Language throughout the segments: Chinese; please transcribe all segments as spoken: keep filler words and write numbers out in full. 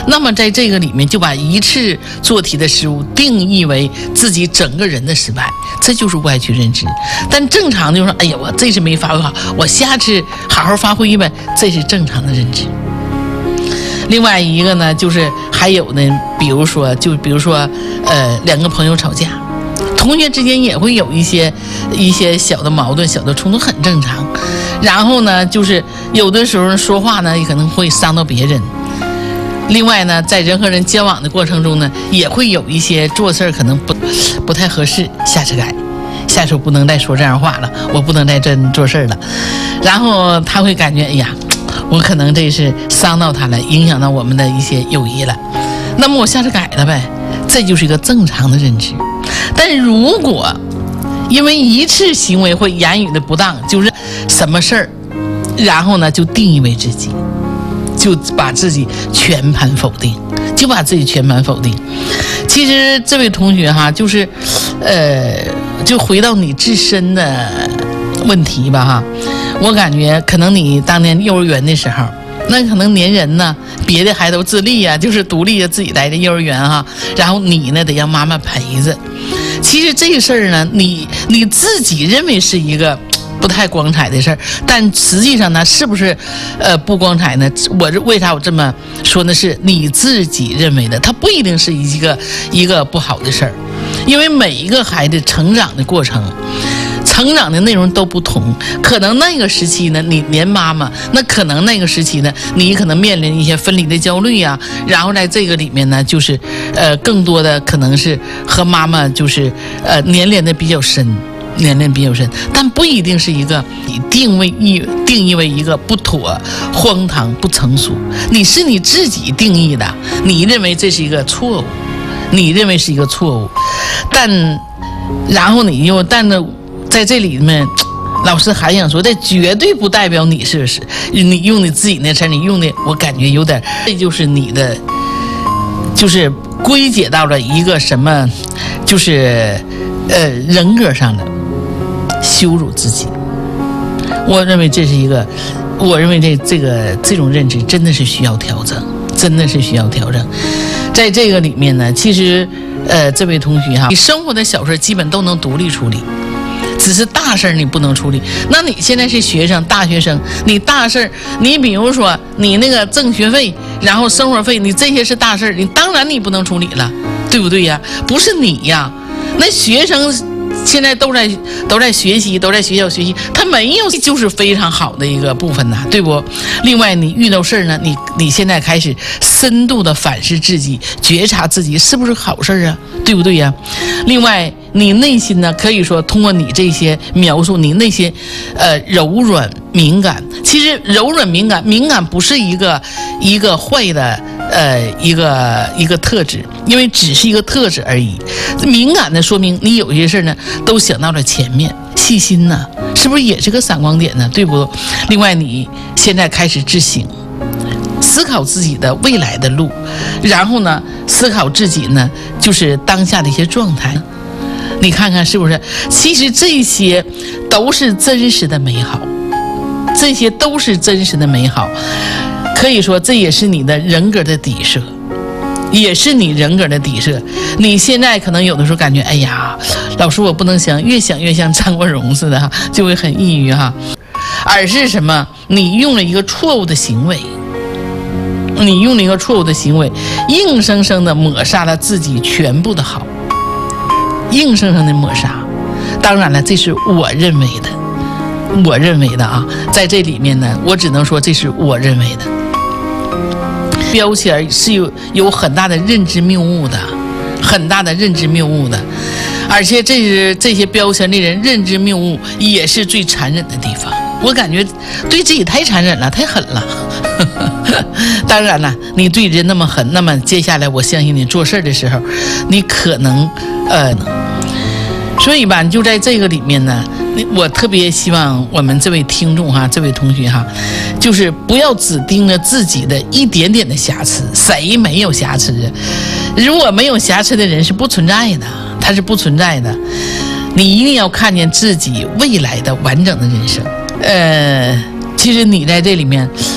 那么在这个里面就把一次做题的失误定义为自己整个人的失败，这就是歪曲认知。但正常的就是说，哎呀，我这次没发挥好，我下次好好发挥呗，这是正常的认知。另外一个呢，就是还有呢，比如说，就比如说，呃，两个朋友吵架，同学之间也会有一些一些小的矛盾、小的冲突，很正常。然后呢，就是有的时候说话呢，也可能会伤到别人。另外呢，在人和人交往的过程中呢，也会有一些做事可能不不太合适，下次改，下次不能再说这样话了，我不能再这样做事了。然后他会感觉，哎呀，我可能这是伤到他了，影响到我们的一些友谊了，那么我下次改了呗，这就是一个正常的认知。但如果因为一次行为或言语的不当，就是什么事儿，然后呢就定义为自己，就把自己全盘否定，就把自己全盘否定。其实这位同学哈，就是呃就回到你自身的问题吧哈，我感觉可能你当年幼儿园的时候，那可能年人呢，别的还都自立呀、啊，就是独立的自己来的幼儿园哈，然后你呢得让妈妈陪着。其实这个事儿呢，你你自己认为是一个不太光彩的事儿，但实际上呢，是不是呃不光彩呢？我为啥我这么说呢？是你自己认为的，它不一定是一个一个不好的事儿，因为每一个孩子成长的过程。成长的内容都不同，可能那个时期呢，你连妈妈，那可能那个时期呢，你可能面临一些分离的焦虑啊，然后在这个里面呢，就是呃，更多的可能是和妈妈就是呃粘连的比较深，粘连比较深，但不一定是一个你定位一定义为一个不妥、荒唐、不成熟，你是你自己定义的，你认为这是一个错误，你认为是一个错误，但然后你又但呢？在这里面，老师还想说，这绝对不代表你是是，你用你自己那词儿，你用的我感觉有点，这就是你的，就是归结到了一个什么，就是呃人格上的羞辱自己。我认为这是一个，我认为这这个这种认知真的是需要调整，真的是需要调整。在这个里面呢，其实呃这位同学哈，你生活的小事基本都能独立处理。只是大事你不能处理。那你现在是学生，大学生，你大事你比如说你那个挣学费，然后生活费，你这些是大事，你当然你不能处理了，对不对呀？不是你呀，那学生现在都在都在学习，都在学校学习，他没有就是非常好的一个部分呐，对不？另外，你遇到事儿呢，你你现在开始深度的反思自己，觉察自己是不是好事啊，对不对呀？另外，你内心呢，可以说通过你这些描述，你内心呃柔软敏感。其实柔软敏感，敏感不是一个一个坏的呃一个一个特质，因为只是一个特质而已。敏感的说明你有些事呢都想到了前面，细心呢，是不是也是个闪光点呢？对不？另外，你现在开始自省。思考自己的未来的路，然后呢，思考自己呢，就是当下的一些状态。你看看是不是？其实这些都是真实的美好，这些都是真实的美好。可以说，这也是你的人格的底色，也是你人格的底色。你现在可能有的时候感觉，哎呀，老师我不能想，越想越像张国荣似的哈，就会很抑郁哈。而是什么？你用了一个错误的行为。你用了一个错误的行为，硬生生的抹杀了自己全部的好，硬生生的抹杀。当然了，这是我认为的，我认为的啊，在这里面呢，我只能说这是我认为的。标签是有有很大的认知谬误的，很大的认知谬误的，而且这是这些标签的人认知谬误也是最残忍的地方。我感觉对自己太残忍了，太狠了。当然了，你对人那么狠，那么接下来我相信你做事的时候，你可能呃，所以吧，就在这个里面呢，我特别希望我们这位听众哈，这位同学哈，就是不要只盯着自己的一点点的瑕疵，谁没有瑕疵？如果没有瑕疵的人是不存在的，他是不存在的。你一定要看见自己未来的完整的人生。呃，其实你在这里面，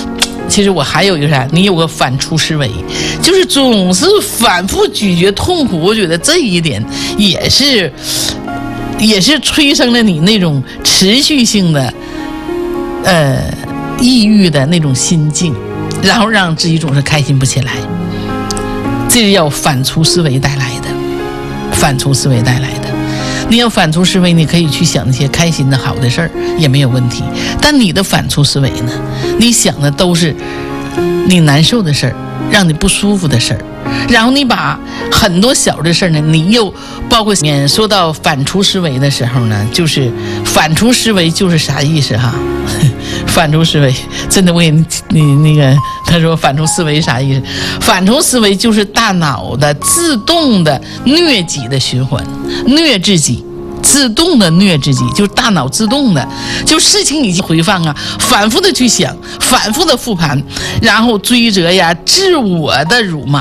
其实我还有一个啥，你有个反刍思维，就是总是反复咀嚼痛苦。我觉得这一点也是，也是催生了你那种持续性的，呃，抑郁的那种心境，然后让自己总是开心不起来。这是要反刍思维带来的，反刍思维带来的。你要反刍思维，你可以去想那些开心的好的事儿也没有问题，但你的反刍思维呢，你想的都是你难受的事儿，让你不舒服的事儿，然后你把很多小的事儿呢，你又包括说到反刍思维的时候呢，就是反刍思维就是啥意思哈？反刍思维真的我给你你那个他说反刍思维啥意思？反刍思维就是大脑的自动的虐己的循环，虐自己。自动的虐自己，就是大脑自动的，就事情已经回放啊，反复的去想，反复的复盘，然后追责呀，自我的辱骂。